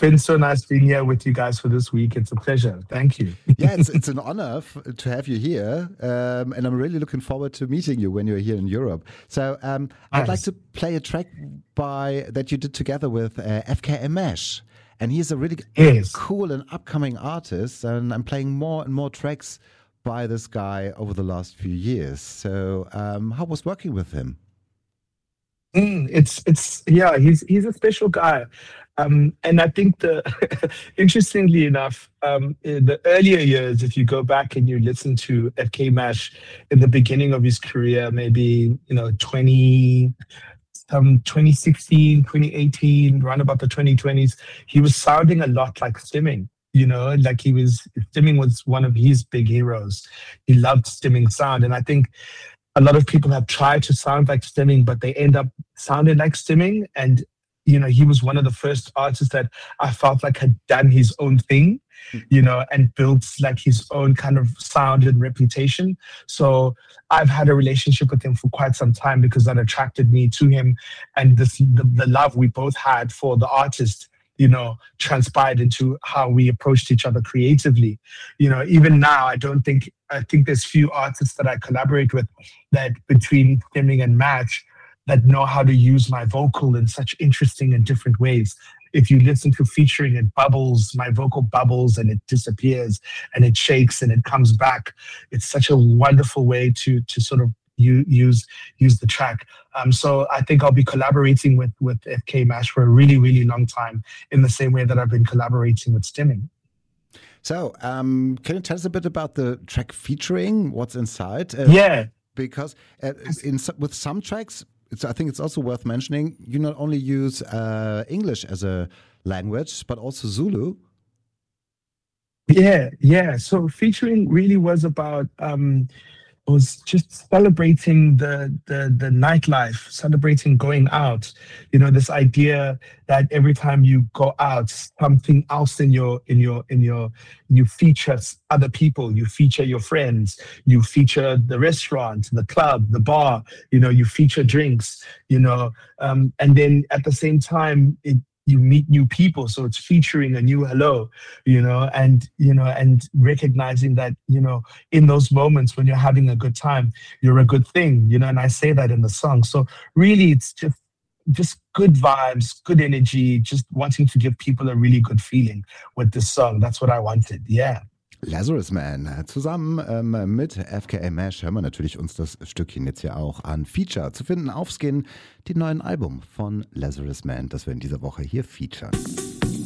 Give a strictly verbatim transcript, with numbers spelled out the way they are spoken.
been so nice being here with you guys for this week. It's a pleasure. Thank you. Yeah, it's it's an honor f- to have you here, um, and I'm really looking forward to meeting you when you're here in Europe. So um, I'd like Nice. to play a track by that you did together with uh, F K M Ash, and he's a really Yes. cool and upcoming artist, and I'm playing more and more tracks by this guy over the last few years. So um, how was working with him? Mm, it's it's yeah, he's he's a special guy, um, and I think the interestingly enough, um, in the earlier years, if you go back and you listen to F K Mash in the beginning of his career, maybe you know twenty. Um, twenty sixteen, twenty eighteen, around about the twenty twenties, he was sounding a lot like Stimming. You know, like he was, Stimming was one of his big heroes. He loved Stimming sound. And I think a lot of people have tried to sound like Stimming, but they end up sounding like Stimming. And, you know, he was one of the first artists that I felt like had done his own thing, you know, and built like his own kind of sound and reputation. So I've had a relationship with him for quite some time because that attracted me to him. And this, the, the love we both had for the artist, you know, transpired into how we approached each other creatively. You know, even now, I don't think, I think there's few artists that I collaborate with that between Stimming and Match that know how to use my vocal in such interesting and different ways. If you listen to featuring, it bubbles, my vocal bubbles and it disappears and it shakes and it comes back. It's such a wonderful way to to sort of u- use use the track. Um, so I think I'll be collaborating with with F K Mash for a really, really long time in the same way that I've been collaborating with Stimming. So um, can you tell us a bit about the track featuring? What's inside? Uh, Yeah. because uh, in so- with some tracks, it's, I think it's also worth mentioning, you not only use uh, English as a language, but also Zulu. Yeah, yeah. So featuring really was about um was just celebrating the the the nightlife, celebrating going out. You know, this idea that every time you go out, something else in your in your in your you feature other people, you feature your friends, you feature the restaurant, the club, the bar, you know, you feature drinks, you know, um, and then at the same time it you meet new people, so it's featuring a new hello, you know, and you know, and recognizing that, you know, in those moments when you're having a good time, you're a good thing, you know, and I say that in the song. So really, it's just just good vibes, good energy, just wanting to give people a really good feeling with this song. That's what I wanted. Yeah. Lazarus Man. Zusammen ähm, mit F K M Ash hören wir natürlich uns das Stückchen jetzt ja auch an. Feature zu finden auf Skin, dem neuen Album von Lazarus Man, das wir in dieser Woche hier featuren.